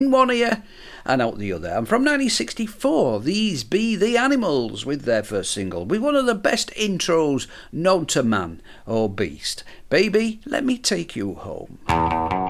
in one ear and out the other. And from 1964, these be The Animals with their first single, with one of the best intros known to man or beast. Baby, let me take you home.